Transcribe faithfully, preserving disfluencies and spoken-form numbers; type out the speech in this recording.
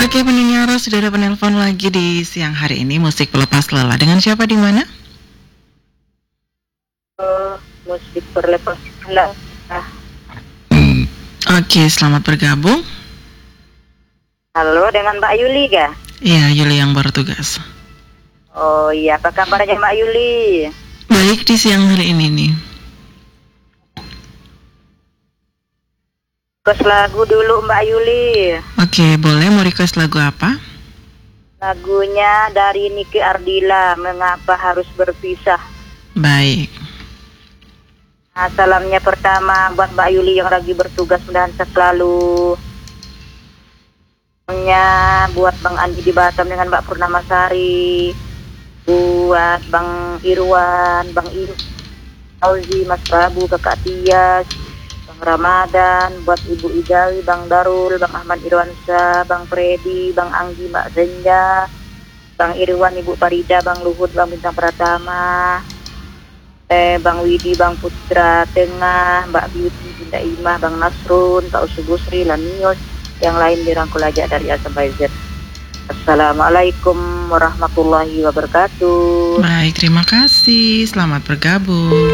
Oke pendengar, sudah ada penelpon lagi di siang hari ini musik pelepas lelah. Dengan siapa di mana? Uh, musik pelepas lelah. Hmm. Oke, selamat bergabung. Halo, dengan Mbak Yuli kah? Iya, Yuli yang bertugas. Oh iya, apa kabarnya Mbak Yuli? Baik di siang hari ini nih. Request lagu dulu Mbak Yuli. Oke, boleh. Mau request lagu apa? Lagunya dari Niki Ardila, Mengapa Harus Berpisah. Baik. Nah, salamnya pertama buat Mbak Yuli yang lagi bertugas, mudahan selalu. Salamnya buat Bang Andi di Batam dengan Mbak Purnamasari, buat Bang Irwan, Bang Ir, Auzi, Mas Prabu, Kakak Tias, Bang Ramadan, buat Ibu Idawi, Bang Darul, Bang Ahmad Irwansyah, Bang Freddy, Bang Anggi, Mbak Zenja, Bang Irwan, Ibu Farida, Bang Luhut, Bang Bintang Pratama, eh, Bang Widi, Bang Putra Tengah, Mbak Beauty, Bunda Imah, Bang Nasrun, Pak Usubusri, Lanius, yang lain dirangkul aja dari A sampai Z. Assalamualaikum warahmatullahi wabarakatuh. Baik, terima kasih. Selamat bergabung.